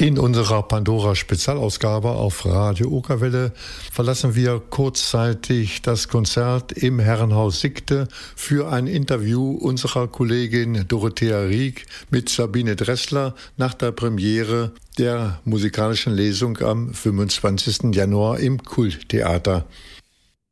In unserer Pandora-Spezialausgabe auf Radio Okerwelle verlassen wir kurzzeitig das Konzert im Herrenhaus Siegte für ein Interview unserer Kollegin Dorothea Rieck mit Sabine Dressler nach der Premiere der musikalischen Lesung am 25. Januar im Kulttheater.